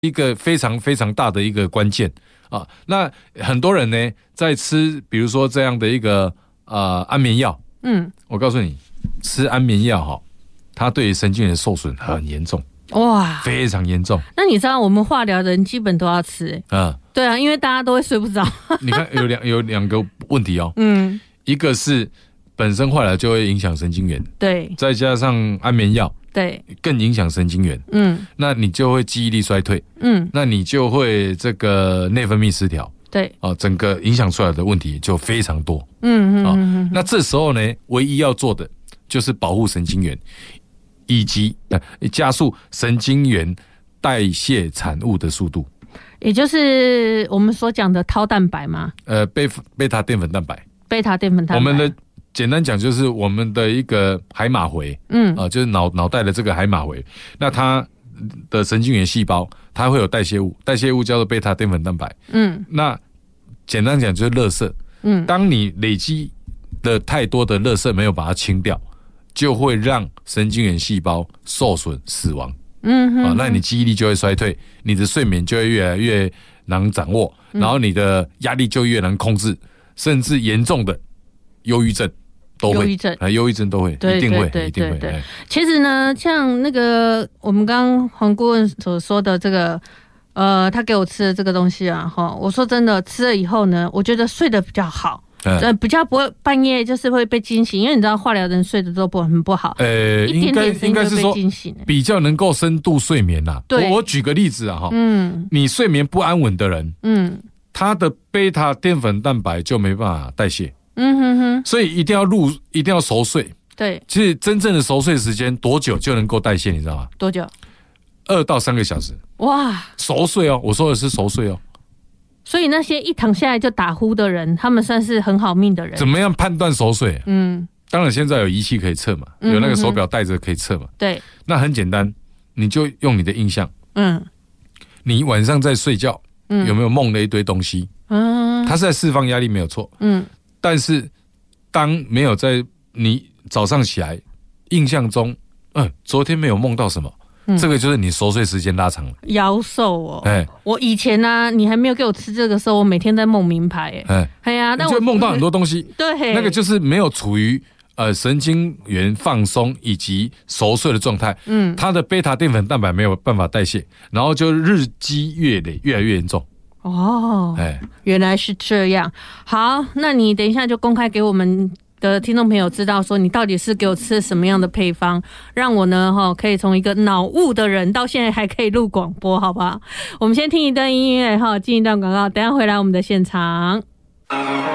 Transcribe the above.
一个非常非常大的一个关键啊。那很多人呢在吃，比如说这样的一个安眠药，我告诉你，吃安眠药哈，它对神经元受损很严重，哇，非常严重。 那你知道我们化疗的人基本都要吃，对啊，因为大家都会睡不着。你看有两个问题哦，一个是本身化疗就会影响神经元，对，再加上安眠药，对，更影响神经元，那你就会记忆力衰退，那你就会这个内分泌失调，对，整个影响出来的问题就非常多，那这时候呢，唯一要做的就是保护神经元，以及加速神经元代谢产物的速度， 也就是我们所讲的tau蛋白嘛， 贝塔淀粉蛋白， 我们的简单讲就是我们的一个海马回，就是脑袋的这个海马回，那它的神经元细胞它会有代谢物，代谢物叫做贝塔淀粉蛋白，那简单讲就是垃圾，当你累积的太多的垃圾没有把它清掉，就会让神经元细胞受损死亡，那你记忆力就会衰退，你的睡眠就会越来越难掌握，然后你的压力就越难控制，甚至严重的忧郁症都会，忧郁症都会，一定会。 其实呢，像那个我们刚刚黄顾问所说的这个，他给我吃的这个东西啊，我说真的，吃了以后呢，我觉得睡得比较好。比较不会半夜就是会被惊醒，因为你知道化疗的人睡得都很不好，一点点声音就被惊醒， 比较能够深度睡眠啦。我举个例子啊，你睡眠不安稳的人，他的贝塔淀粉蛋白就没办法代谢，所以一定要熟睡。对，其实真正的熟睡时间多久就能够代谢，你知道吗？ 多久 ？2到3个小时。哇，熟睡哦，我说的是熟睡哦。 所以那些一躺下来就打呼的人，他们算是很好命的人。 怎么样判断熟睡？当然现在有仪器可以测嘛，有那个手表带着可以测嘛。对，那很简单，你就用你的印象。你晚上在睡觉，有没有梦了一堆东西？它是在释放压力没有错。但是当没有在你早上起来印象中，昨天没有梦到什么。这个就是你熟睡时间拉长了， 夭寿哦。我以前呢，你还没有给我吃这个时候，我每天在梦名牌。 但我就梦到很多东西。 对， 那个就是没有处于神经元放松以及熟睡的状态。它的贝塔淀粉蛋白没有办法代谢，然后就日积月累，越来越严重。 原来是这样。好，那你等一下就公开给我们的听众朋友知道说你到底是给我吃什么样的配方，让我呢可以从一个脑雾的人到现在还可以录广播，好不好？我们先听一段音乐，进一段广告，等一下回来我们的现场。